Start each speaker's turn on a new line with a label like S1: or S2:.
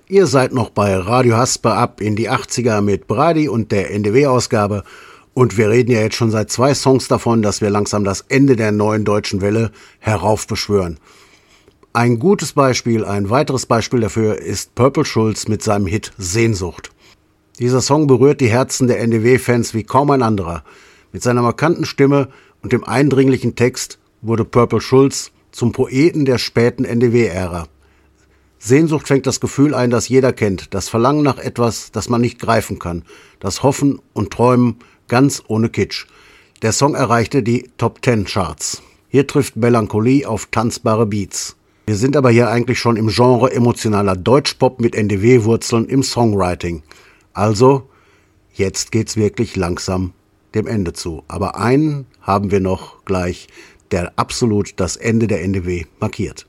S1: Ihr seid noch bei Radio Haspe ab in die 80er mit Brady und der NDW-Ausgabe. Und wir reden ja jetzt schon seit 2 Songs davon, dass wir langsam das Ende der neuen deutschen Welle heraufbeschwören. Ein gutes Beispiel, ein weiteres Beispiel dafür ist Purple Schulz mit seinem Hit Sehnsucht. Dieser Song berührt die Herzen der NDW-Fans wie kaum ein anderer. Mit seiner markanten Stimme und dem eindringlichen Text wurde Purple Schulz zum Poeten der späten NDW-Ära. Sehnsucht fängt das Gefühl ein, das jeder kennt, das Verlangen nach etwas, das man nicht greifen kann, das Hoffen und Träumen ganz ohne Kitsch. Der Song erreichte die Top-10-Charts. Hier trifft Melancholie auf tanzbare Beats. Wir sind aber hier eigentlich schon im Genre emotionaler Deutschpop mit NDW-Wurzeln im Songwriting. Also, jetzt geht's wirklich langsam dem Ende zu. Aber einen haben wir noch gleich, der absolut das Ende der NDW markiert.